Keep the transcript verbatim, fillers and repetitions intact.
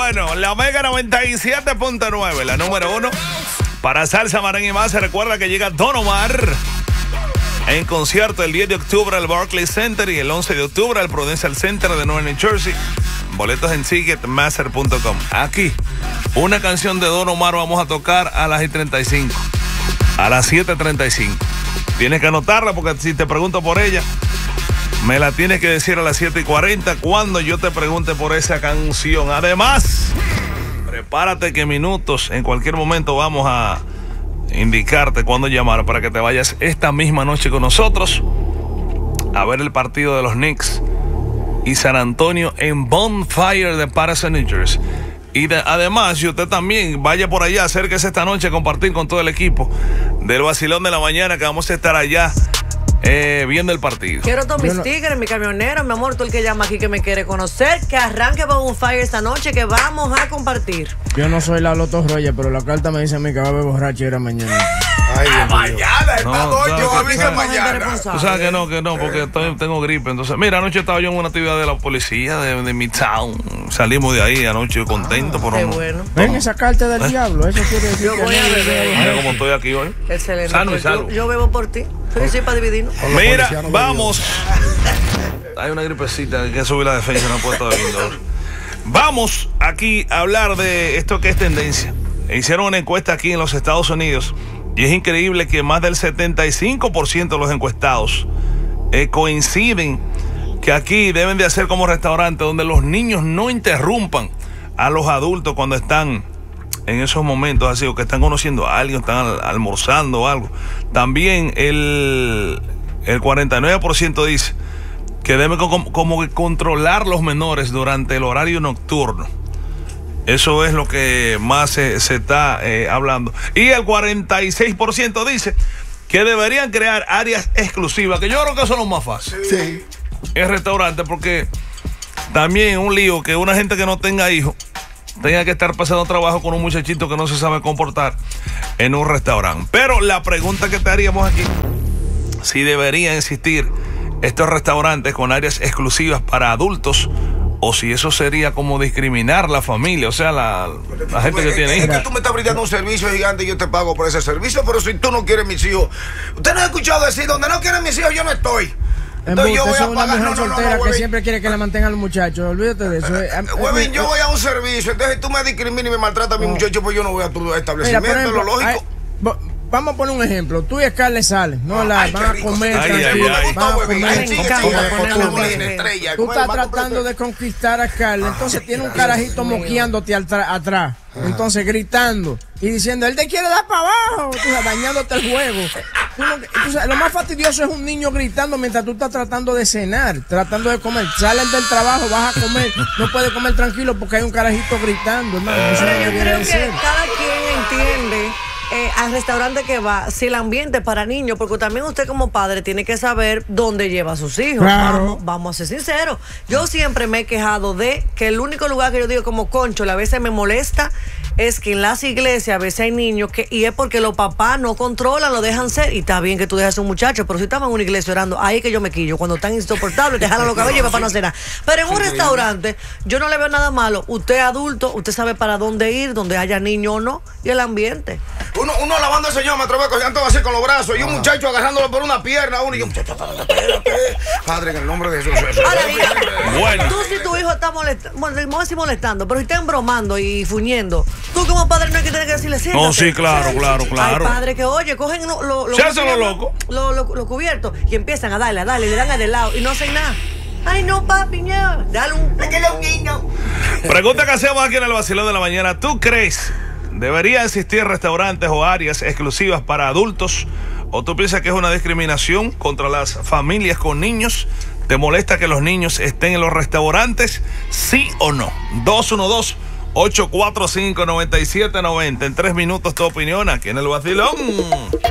bueno, la Mega noventa y siete punto nueve, la número uno. Para salsa, merengue y más, se recuerda que llega Don Omar en concierto el diez de octubre al Barclays Center y el once de octubre al Prudential Center de Nueva New Jersey. Boletos en ticketmaster punto com. Aquí, una canción de Don Omar vamos a tocar a las treinta y cinco. A las siete treinta y cinco. Tienes que anotarla porque si te pregunto por ella, me la tienes que decir a las siete y cuarenta cuando yo te pregunte por esa canción. Además, prepárate que minutos, en cualquier momento vamos a indicarte cuándo llamar para que te vayas esta misma noche con nosotros a ver el partido de los Knicks y San Antonio en Bonfire de Patterson, New Jersey. Y de, además, si usted también vaya por allá, acérquese esta noche a compartir con todo el equipo del Vacilón de la Mañana, que vamos a estar allá eh, viendo el partido. Quiero todos mis no... stickers, mi camionero, mi amor, tú el que llama aquí que me quiere conocer, que arranque por un fire esta noche, que vamos a compartir. Yo no soy la Loto Roya, pero la carta me dice a mí que va a haber borracho y era mañana. Ay, Dios mañana, está no, doy, claro, yo que, avisa mañana. Tú sabes que no, que no, porque estoy, tengo gripe. Entonces, mira, anoche estaba yo en una actividad de la policía de, de Midtown. Salimos de ahí anoche contento. Ah, por qué un, bueno. Ven esa carta del ¿Eh? diablo, eso quiere decir Yo que voy a beber. Mira cómo estoy aquí hoy. Excelente. Sano y Pues salvo. Yo, yo bebo por ti. Soy sí para dividirnos. Mira, vamos. Hay una gripecita, hay que subir la defensa, no puedo estar viendo. Vamos aquí a hablar de esto que es tendencia. Hicieron una encuesta aquí en los Estados Unidos y es increíble que más del setenta y cinco por ciento de los encuestados eh, coinciden que aquí deben de hacer como restaurante donde los niños no interrumpan a los adultos cuando están en esos momentos así, o que están conociendo a alguien, están al, almorzando o algo. También el, el cuarenta y nueve por ciento dice que deben como, como que controlar los menores durante el horario nocturno. Eso es lo que más se, se está eh, hablando. Y el cuarenta y seis por ciento dice que deberían crear áreas exclusivas, que yo creo que eso es lo más fácil. Sí. El restaurante, porque también un lío que una gente que no tenga hijos tenga que estar pasando trabajo con un muchachito que no se sabe comportar en un restaurante. Pero la pregunta que te haríamos aquí, si deberían existir estos restaurantes con áreas exclusivas para adultos, o si eso sería como discriminar la familia, o sea, la, la gente que tiene hijos. Es que tú me estás brindando un servicio gigante y yo te pago por ese servicio, pero si tú no quieres mis hijos, usted no ha escuchado decir, donde no quieren mis hijos yo no estoy. Entonces yo voy a pagar, no, no, no, no, que siempre quiere que la mantengan los muchachos, olvídate de eso. Huevín, yo voy a un servicio, entonces tú me discriminas y me maltratas a mi muchacho, pues yo no voy a tu establecimiento, lo lógico. Vamos a poner un ejemplo. Tú y Scarlett salen, no la ay, van a comer tranquilo, van a comer. Tú estás tratando de conquistar a Scarlett, entonces tiene un carajito moqueándote atrás, entonces gritando y diciendo, él te quiere dar para abajo, tú sabes, dañándote el juego. Tú no, tú sabes, lo más fastidioso es un niño gritando mientras tú estás tratando de cenar, tratando de comer. Salen del trabajo, vas a comer, no puedes comer tranquilo porque hay un carajito gritando, hermano. Eso no Yo debería creo que ser. cada quien entiende Eh, al restaurante que va, si el ambiente es para niños, porque también usted como padre tiene que saber dónde lleva a sus hijos. Claro. Vamos, vamos a ser sinceros. Yo siempre me he quejado de que el único lugar que yo digo como concho, a veces me molesta, es que en las iglesias a veces hay niños que, y es porque los papás no controlan, lo dejan ser, y está bien que tú dejes a un muchacho, pero si estaban en una iglesia orando, ahí es que yo me quillo, cuando están insoportables, te jalan los cabellos y papá no hace nada. Pero en un restaurante, yo no le veo nada malo. Usted es adulto, usted sabe para dónde ir, donde haya niño o no, y el ambiente. Uno, uno alabando al Señor, me atrevo a coger todo así con los brazos, y un muchacho agarrándolo por una pierna, uno y yo, muchacho, espérate. Padre, en el nombre de Jesús. Ahora, diga, Bueno. Tú si tu hijo está molestando, bueno, vamos a decir molestando, pero si están bromando y fuñendo, tú como padre no hay que tener que decirle siéntate. No, sí, claro, claro, claro. Hay padres que, oye, cogen lo, lo, lo, Se hacen los locos. Lo, lo, lo cubierto y empiezan a darle, a darle, le dan a de lado y no hacen nada. Ay, no, papi, no. Dale un... Dale un niño. Pregunta que hacemos aquí en el Vacilón de la Mañana. ¿Tú crees debería existir restaurantes o áreas exclusivas para adultos? ¿O tú piensas que es una discriminación contra las familias con niños? ¿Te molesta que los niños estén en los restaurantes? ¿Sí o no? dos uno dos, ocho cuatro cinco, nueve siete nueve cero. En tres minutos tu opinión aquí en el Vacilón.